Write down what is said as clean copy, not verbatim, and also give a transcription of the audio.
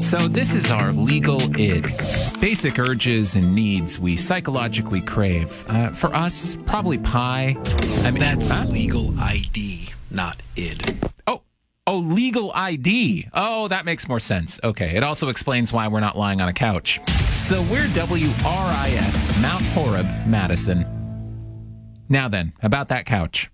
So this is our legal id. Basic urges and needs we psychologically crave. For us, probably pie. That's legal ID, not id. Oh, legal ID. Oh, that makes more sense. Okay, it also explains why we're not lying on a couch. So we're WRIS, Mount Horeb, Madison. Now then, about that couch.